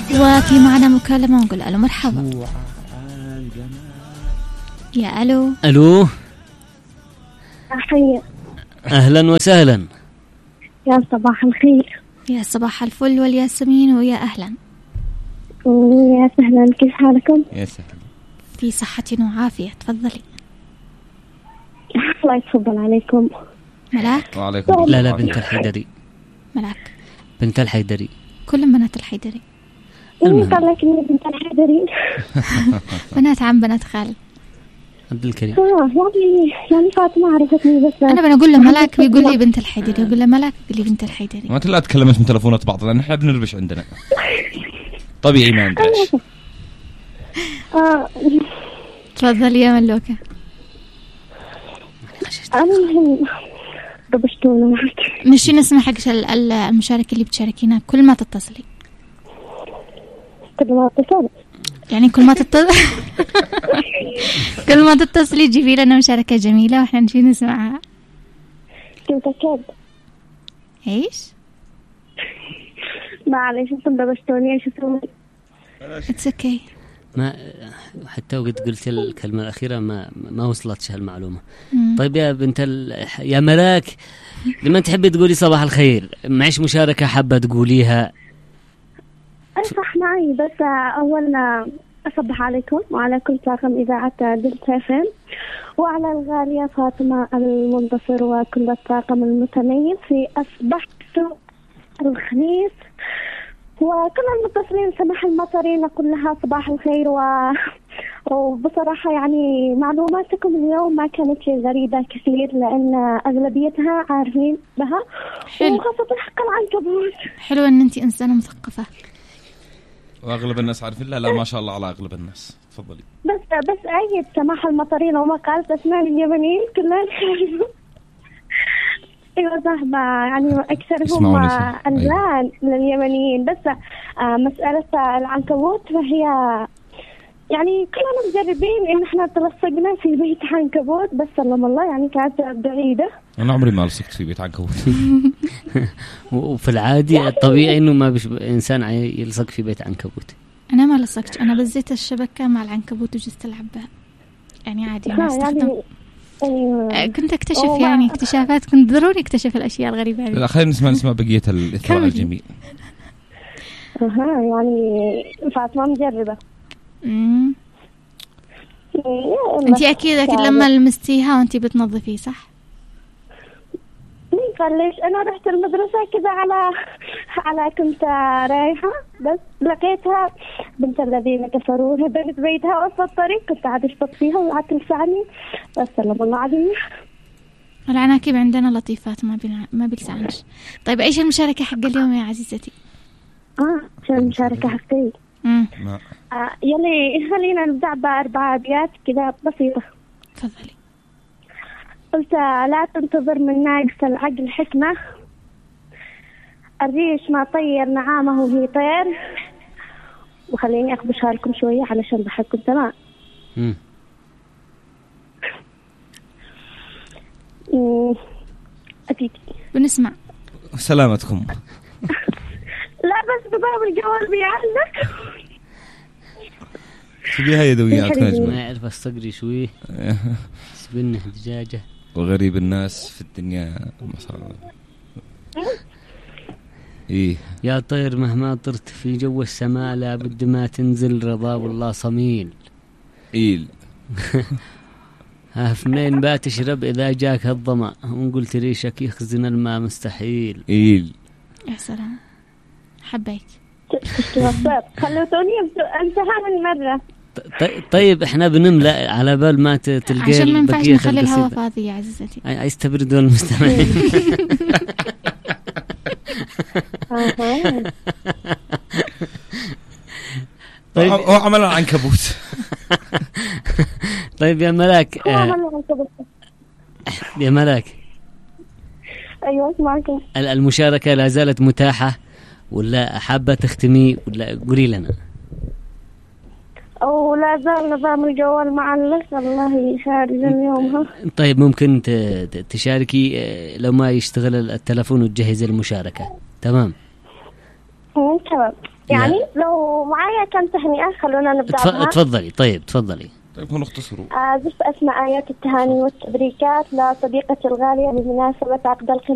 وفي معنا مكالمة نقول ألو مرحبا. يا ألو. ألو أحيي. أهلا وسهلا. يا صباح الخير. يا صباح الفل والياسمين ويا أهلا. يا سهلا، كيف حالكم؟ يا سهلا. في صحة وعافية، تفضلي. الله يتفضل عليكم. ملاك. وعليكم. لا بنت الحيدري. ملاك بنت الحيدري. كل بنات الحيدري. قال لك إني بنت الحيدري. بنات عم بنات خال عبد الكريم. يعني فاطمة عرفتني بس. أنا بنقول له ملاك بيقول لي بنت الحيدري، يقول له ملاك بيقول لي بنت الحيدري. ما لا تكلمت من تلفونات بعض لأن إحنا بنربش عندنا. طبيعي ما عندناش. تفضلي يا ملوكة. أنا ربشتونا معك. مشي نسمع حق المشاركة اللي بتشاركينا كل ما تتصلي. كل ما اتصل يعني كل ما تتصلي تجيبي لنا مشاركة جميلة واحنا نجي نسمعها. كنت أكيد. ايش؟ معليش انتم ربشتوني، ايش اسوي؟ اتس اوكي. ما حتى وقت قلت الكلمة الأخيرة ما وصلتش هالمعلومة. طيب يا بنت يا ملاك، لما تحبي تقولي صباح الخير معيش مشاركة حابة تقوليها؟ صح معي، بس أولا أصبح عليكم وعلى كل طاقم إذاعة دلتا FM، وعلى الغالية فاطمة المنتصر وكل الطاقم المتميز في أصبحت الخميس، وكل المتصلين سماح المطري نقول لها صباح الخير. وبصراحة يعني معلوماتكم اليوم ما كانت شيء غريبة كثير، لأن أغلبيتها عارفين بها. وخاصة حق العنكبوت. حلو أن أنت إنسانة مثقفة. وأغلب الناس عارفين. لا ما شاء الله على أغلب الناس. تفضلي. بس أيد سماح المطري لو ما قالت أسماء اليمنيين كلها تعرفوا. ايوه صح، يعني اكثرهم الان لليمنيين. بس مساله العنكبوت فهي يعني كلنا مجربين ان احنا تلصقنا في بيت عنكبوت، بس سلم الله يعني كانت بعيده. انا عمري ما لصقت في بيت عنكبوت. وفي العادي الطبيعي انه ما انسان يلصق في بيت عنكبوت. انا ما لصقت، انا بزيت الشبكه مع العنكبوت وجست العب بها يعني عادي ما استخدم. كنت اكتشف يعني اكتشافات، كنت ضروري اكتشف الاشياء الغريبه هذه. لا خلينا نسمع بقيه الاثراء الجميل. يعني فاطمه مجربه. انت اكيد لما لمستيها وانت بتنظفيه صح؟ قال ليش انا رحت المدرسه كذا على كنت رايحه، بس لقيتها بنت الذين كفروها بنت بيتها وسط الطريق، كنت قاعده اشبط فيها وقعدت تلسعني. السلام الله عليك. العناكب عندنا لطيفات ما بيلسعنش. طيب ايش المشاركه حق اليوم يا عزيزتي؟ المشاركه حقي يلي خلينا نبدأ بأربع أبيات كذا بسيطة. تفضلي. قلت لا تنتظر من ناقص العقل حكمة، الريش ما طير نعامه هي طير. وخليني أخبشها لكم شوية علشان بحكم تمام. أكيد بنسمع. سلامتكم. لا بس بضرب الجوال بيعلق. تبيها يدويات ما يعرف الصقري شوي. سبنه دجاجة. وغريب الناس في الدنيا مصار. إيه يا طير مهما طرت في جو السماء لابد ما تنزل رضا والله صميل. إيل. ها منين بات تشرب إذا جاك الظما ونقلت ريشك يخزن الماء مستحيل. إيل. يا سلام حبيت. خلوتوني انتهى من مرة. طيب احنا بنملأ على بال ما تلقى عشان ما ينفعش نخلي الهواء فاضي يا عزيزتي. عايز تبردوا المستمعين. طيب هو عمل عنكبوت. طيب يا ملاك. يا ملاك. ايوه اسمعك. المشاركة لا زالت متاحة ولا حابة تختمي ولا قولي لنا؟ أو لا زال نظام الجوال معلق الله خارج اليوم. طيب ممكن تشاركي لو ما يشتغل التلفون وتجهز المشاركة. تمام. تمام. يعني لو معايا كم تهنئة خلونا نبدأ بها. تفضلي. طيب هون اختصروا. زف أسماء آيات التهاني والتبريكات لصديقتي الغالية بمناسبة عقد القران